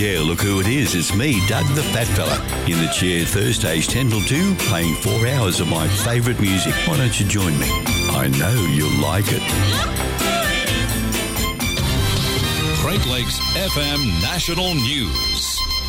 Yeah, look who it is. It's me, Doug the Fat Fella, in the chair Thursdays 10 till 2, playing 4 hours of my favourite music. Why don't you join me? I know you'll like it. Great Lakes FM National News.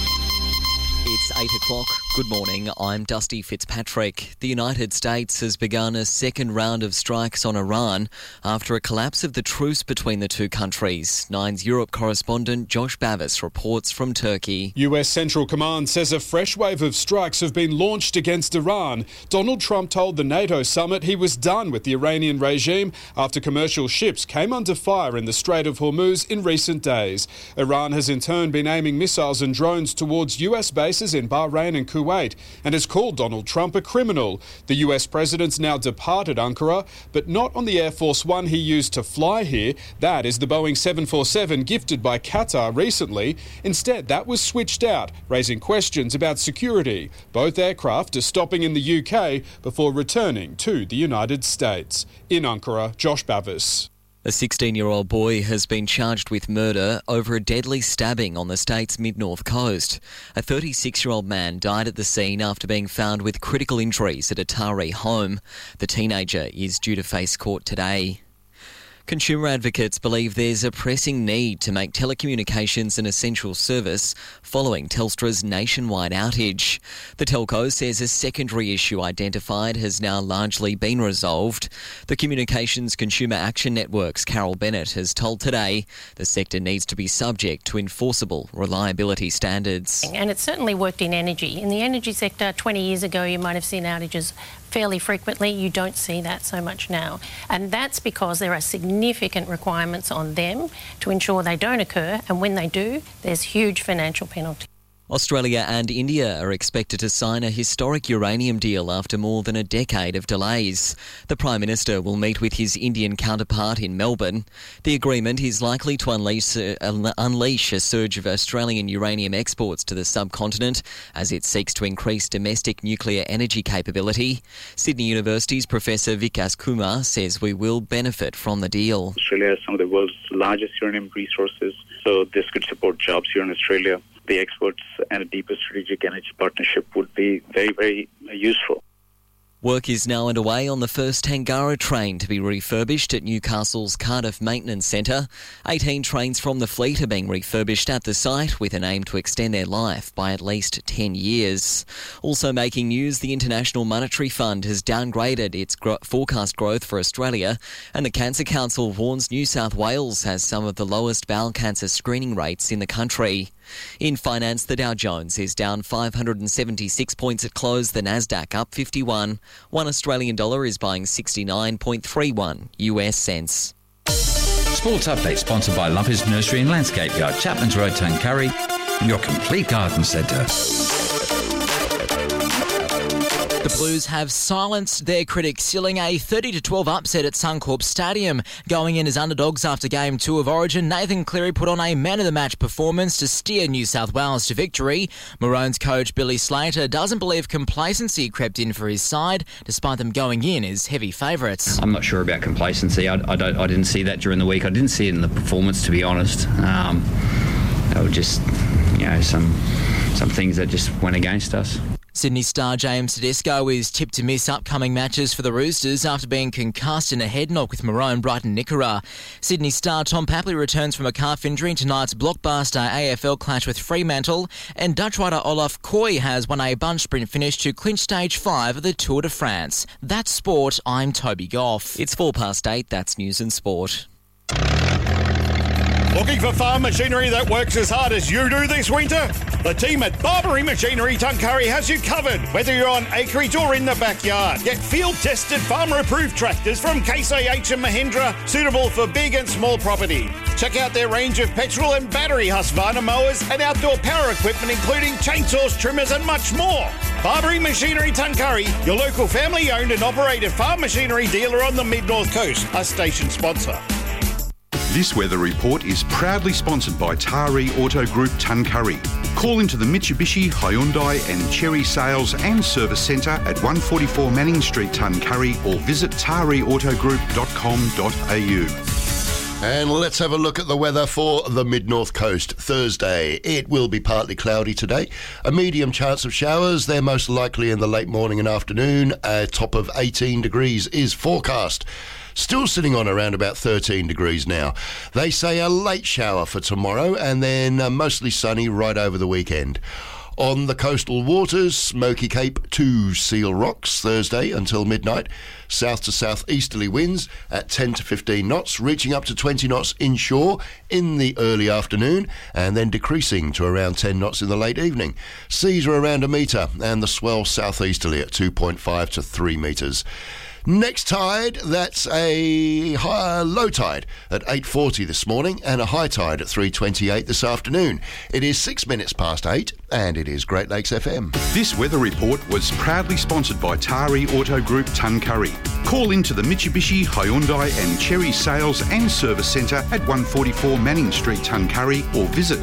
It's 8 o'clock. Good morning, I'm Dusty Fitzpatrick. The United States has begun a second round of strikes on Iran after a collapse of the truce between the two countries. Nine's Europe correspondent Josh Bavis reports from Turkey. US Central Command says a fresh wave of strikes have been launched against Iran. Donald Trump told the NATO summit he was done with the Iranian regime after commercial ships came under fire in the Strait of Hormuz in recent days. Iran has in turn been aiming missiles and drones towards US bases in Bahrain and Kuwait and has called Donald Trump a criminal. The US president's now departed Ankara, but not on the Air Force One he used to fly here. That is the Boeing 747 gifted by Qatar recently. Instead, that was switched out, raising questions about security. Both aircraft are stopping in the UK before returning to the United States. In Ankara, Josh Bavis. A 16-year-old boy has been charged with murder over a deadly stabbing on the state's mid-north coast. A 36-year-old man died at the scene after being found with critical injuries at a Taree home. The teenager is due to face court today. Consumer advocates believe there's a pressing need to make telecommunications an essential service following Telstra's nationwide outage. The telco says a secondary issue identified has now largely been resolved. The Communications Consumer Action Network's Carol Bennett has told Today the sector needs to be subject to enforceable reliability standards. And it's certainly worked in energy. In the energy sector, 20 years ago, you might have seen outages fairly frequently. You don't see that so much now. And that's because there are significant requirements on them to ensure they don't occur. And when they do, there's huge financial penalty. Australia and India are expected to sign a historic uranium deal after more than a decade of delays. The Prime Minister will meet with his Indian counterpart in Melbourne. The agreement is likely to unleash a surge of Australian uranium exports to the subcontinent as it seeks to increase domestic nuclear energy capability. Sydney University's Professor Vikas Kumar says we will benefit from the deal. Australia has some of the world's largest uranium resources, so this could support jobs here in Australia. The exports and a deeper strategic energy partnership would be very, very useful. Work is now underway on the first Tangara train to be refurbished at Newcastle's Cardiff Maintenance Centre. 18 trains from the fleet are being refurbished at the site with an aim to extend their life by at least 10 years. Also making news, the International Monetary Fund has downgraded its forecast growth for Australia, and the Cancer Council warns New South Wales has some of the lowest bowel cancer screening rates in the country. In finance, the Dow Jones is down 576 points at close, the Nasdaq up 51. One Australian dollar is buying 69.31 US cents. Sports Update sponsored by Lumpers Nursery and Landscape Yard, Chapman's Road, Tuncurry, your complete garden centre. The Blues have silenced their critics, sealing a 30-12 upset at Suncorp Stadium. Going in as underdogs after Game 2 of Origin, Nathan Cleary put on a man-of-the-match performance to steer New South Wales to victory. Maroons coach Billy Slater doesn't believe complacency crept in for his side, despite them going in as heavy favourites. I'm not sure about complacency. I didn't see that during the week. I didn't see it in the performance, to be honest. They were just, some things that just went against us. Sydney star James Tedesco is tipped to miss upcoming matches for the Roosters after being concussed in a head knock with Maroon Brighton Nickera. Sydney star Tom Papley returns from a calf injury in tonight's blockbuster AFL clash with Fremantle, and Dutch rider Olaf Koy has won a bunch sprint finish to clinch stage 5 of the Tour de France. That's sport. I'm Toby Goff. It's 8:04, that's news and sport. Looking for farm machinery that works as hard as you do this winter? The team at Barbary Machinery Tuncurry has you covered, whether you're on acreage or in the backyard. Get field-tested, farmer-approved tractors from Case IH and Mahindra, suitable for big and small property. Check out their range of petrol and battery Husqvarna mowers and outdoor power equipment, including chainsaws, trimmers and much more. Barbary Machinery Tuncurry, your local family-owned and operated farm machinery dealer on the Mid-North Coast, a station sponsor. This weather report is proudly sponsored by Taree Auto Group Tuncurry. Call into the Mitsubishi, Hyundai and Chery Sales and Service Centre at 144 Manning Street, Tuncurry, or visit tareautogroup.com.au. And let's have a look at the weather for the mid-north coast. Thursday, it will be partly cloudy today. A medium chance of showers. They're most likely in the late morning and afternoon. A top of 18 degrees is forecast. Still sitting on around about 13 degrees now. They say a late shower for tomorrow and then mostly sunny right over the weekend. On the coastal waters, Smoky Cape to Seal Rocks Thursday until midnight. South to southeasterly winds at 10 to 15 knots, reaching up to 20 knots inshore in the early afternoon and then decreasing to around 10 knots in the late evening. Seas are around a metre and the swell southeasterly at 2.5 to 3 metres. Next tide, that's a low tide at 8:40 this morning and a high tide at 3:28 this afternoon. It is 6 minutes past 8 and it is Great Lakes FM. This weather report was proudly sponsored by Tari Auto Group Tuncurry. Call into the Mitsubishi, Hyundai and Cherry Sales and Service Centre at 144 Manning Street, Tuncurry, or visit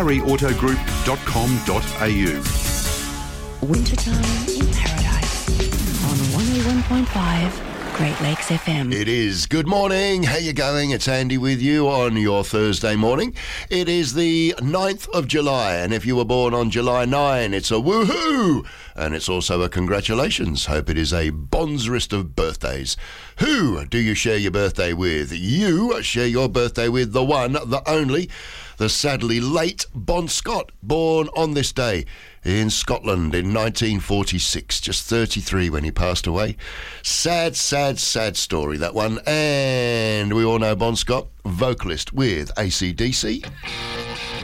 tariautogroup.com.au. Wintertime in paradise on 101.5 Great Lakes FM. It is. Good morning. How you going? It's Andy with you on your Thursday morning. It is the 9th of July, and if you were born on July 9, it's a woohoo! And it's also a congratulations. Hope it is a bonzerist of birthdays. Who do you share your birthday with? You share your birthday with the one, the only, the sadly late Bon Scott, born on this day in Scotland in 1946, just 33 when he passed away. Sad, sad, sad story, that one. And we all know Bon Scott, vocalist with AC/DC.